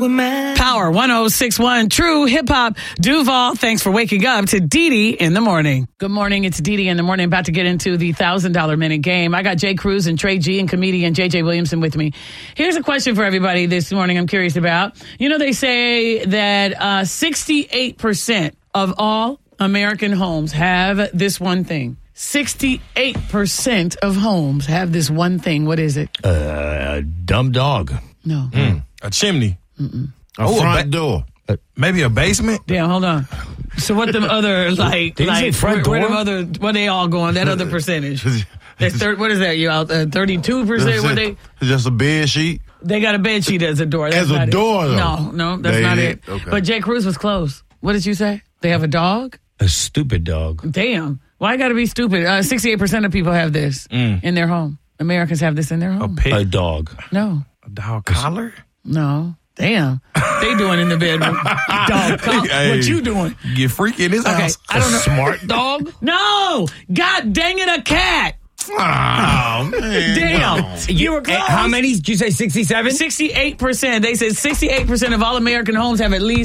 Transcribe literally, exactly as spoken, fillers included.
were mine. Power one oh six point one, True Hip Hop. Duval, thanks for waking up to Dee Dee in the morning. Good morning, it's Dee Dee in the morning. About to get into the one thousand dollars minute game. I got Jay Cruz and Trey G and comedian J J Williamson with me. Here's a question for everybody this morning I'm curious about. You know, they say that uh, sixty-eight percent of all American homes have this one thing. sixty-eight percent of homes have this one thing. What is it? Uh, a dumb dog. No. Mm, a chimney. Mm-mm. A Oh, front a ba- door. Uh, Maybe a basement. Damn, hold on. So what them other, like, Did you say like front where, where door? them other, where they all going? That other percentage. That's thir- what is that? You out uh, thirty-two percent? What they? Just a bed sheet. They got a bed sheet as a door. That's As a not door, it. though? No, no, that's They not did? it. Okay. But Jay Cruz was close. What did you say? They have a dog? A stupid dog. Damn. Why got to be stupid? Uh, sixty-eight percent of people have this Mm. in their home. Americans have this in their A home. pet. A dog. No, A dog collar. no. Damn. They doing in the bedroom. Dog. Call, Hey. What you doing? Get freaky in his Okay. house. I don't know. Smart dog? No. God dang it, a cat. Oh, man. Damn. No. You were close. How many did you say? sixty-seven? sixty-eight percent. They said sixty-eight percent of all American homes have at least